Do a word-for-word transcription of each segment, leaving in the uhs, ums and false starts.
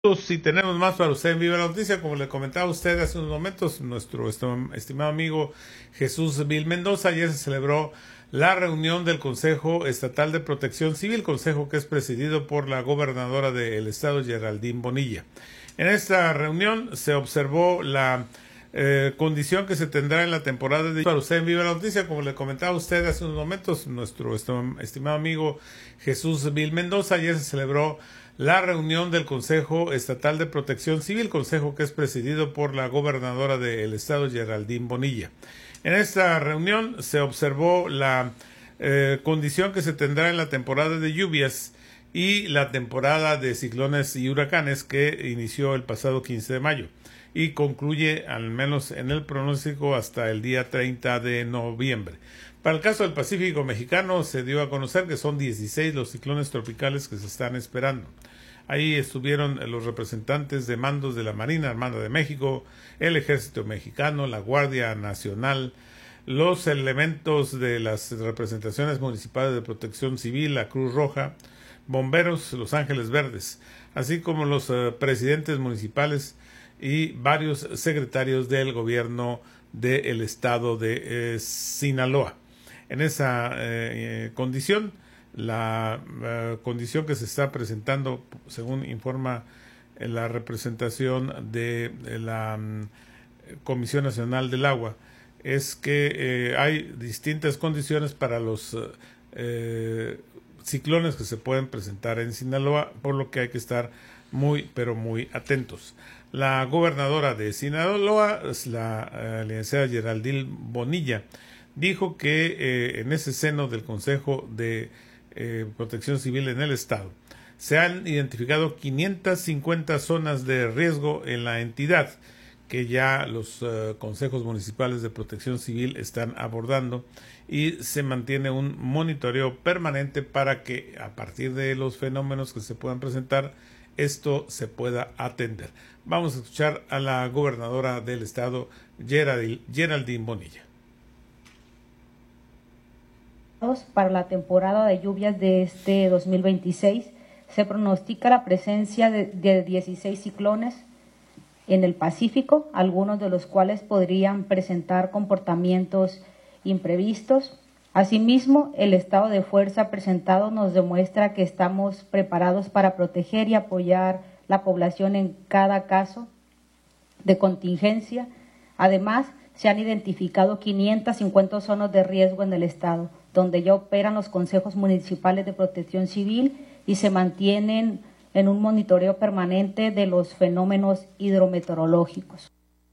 Si tenemos más para usted en Viva la Noticia, como le comentaba a usted hace unos momentos, nuestro estimado amigo Jesús Vil Mendoza, ayer se celebró la reunión del Consejo Estatal de Protección Civil, consejo que es presidido por la gobernadora del estado, Geraldine Bonilla. En esta reunión se observó la eh, condición que se tendrá en la temporada de... Para usted en Viva la Noticia, como le comentaba a usted hace unos momentos, nuestro estimado amigo Jesús Vil Mendoza, ayer se celebró la reunión del Consejo Estatal de Protección Civil, consejo que es presidido por la gobernadora del estado, Geraldine Bonilla. En esta reunión se observó la eh, condición que se tendrá en la temporada de lluvias y la temporada de ciclones y huracanes que inició el pasado quince de mayo y concluye, al menos en el pronóstico, hasta el día treinta de noviembre. Para el caso del Pacífico mexicano, se dio a conocer que son dieciséis los ciclones tropicales que se están esperando. Ahí estuvieron los representantes de mandos de la Marina Armada de México, el Ejército Mexicano, la Guardia Nacional, los elementos de las representaciones municipales de protección civil, la Cruz Roja, bomberos, los Ángeles Verdes, así como los uh, presidentes municipales y varios secretarios del gobierno del estado de eh, Sinaloa. En esa eh, condición, la uh, condición que se está presentando, según informa eh, la representación de, de la um, Comisión Nacional del Agua, es que eh, hay distintas condiciones para los uh, eh, ciclones que se pueden presentar en Sinaloa, por lo que hay que estar muy, pero muy atentos. La gobernadora de Sinaloa, la uh, licenciada Geraldine Bonilla, dijo que eh, en ese seno del Consejo de eh, Protección Civil en el estado se han identificado quinientas cincuenta zonas de riesgo en la entidad que ya los uh, consejos municipales de protección civil están abordando, y se mantiene un monitoreo permanente para que a partir de los fenómenos que se puedan presentar, esto se pueda atender. Vamos a escuchar a la gobernadora del estado, Geraldine Bonilla. Para la temporada de lluvias de este dos mil veintiséis se pronostica la presencia de, de dieciséis ciclones en el Pacífico, algunos de los cuales podrían presentar comportamientos imprevistos. Asimismo, el estado de fuerza presentado nos demuestra que estamos preparados para proteger y apoyar la población en cada caso de contingencia. Además, se han identificado quinientas cincuenta zonas de riesgo en el estado, donde ya operan los consejos municipales de protección civil y se mantienen en un monitoreo permanente de los fenómenos hidrometeorológicos.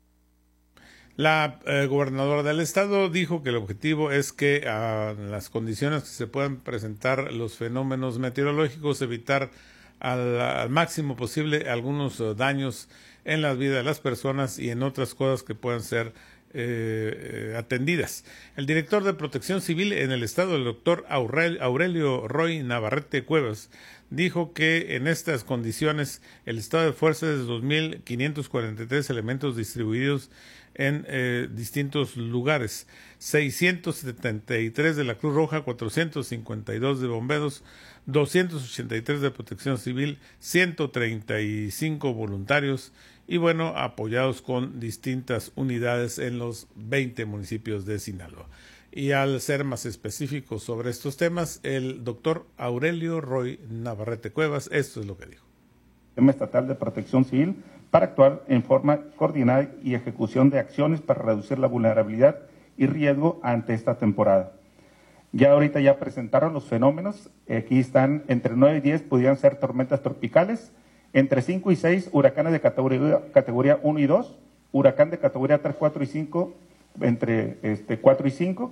La eh, gobernadora del estado dijo que el objetivo es que a las condiciones que se puedan presentar los fenómenos meteorológicos, evitar al, al máximo posible algunos uh, daños en la vida de las personas y en otras cosas que puedan ser Eh, eh, atendidas. El director de Protección Civil en el estado, el doctor Aurelio, Aurelio Roy Navarrete Cuevas, dijo que en estas condiciones el estado de fuerza es de dos mil quinientos cuarenta y tres elementos distribuidos en eh, distintos lugares, seiscientos setenta y tres de la Cruz Roja, cuatrocientos cincuenta y dos de bomberos, doscientos ochenta y tres de Protección Civil, ciento treinta y cinco voluntarios y bueno, apoyados con distintas unidades en los veinte municipios de Sinaloa. Y al ser más específico sobre estos temas, el doctor Aurelio Roy Navarrete Cuevas, esto es lo que dijo. Sistema Estatal de Protección Civil para actuar en forma coordinada y ejecución de acciones para reducir la vulnerabilidad y riesgo ante esta temporada. Ya ahorita ya presentaron los fenómenos, aquí están entre nueve y diez, podrían ser tormentas tropicales, entre cinco y seis huracanes de categoría, categoría uno y dos, huracán de categoría tres, cuatro y cinco, entre este, cuatro y cinco.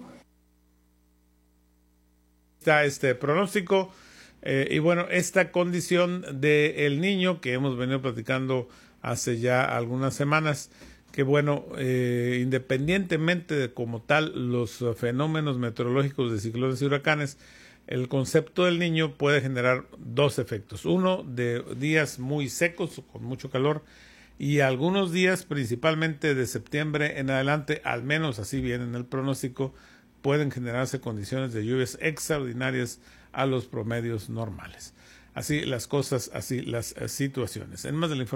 Está este pronóstico eh, y bueno, esta condición del niño que hemos venido platicando hace ya algunas semanas, que bueno, eh, independientemente de como tal los fenómenos meteorológicos de ciclones y huracanes, el concepto del niño puede generar dos efectos. Uno, de días muy secos, con mucho calor, y algunos días, principalmente de septiembre en adelante, al menos así viene en el pronóstico, pueden generarse condiciones de lluvias extraordinarias a los promedios normales. así las cosas, así las eh, situaciones. En más de la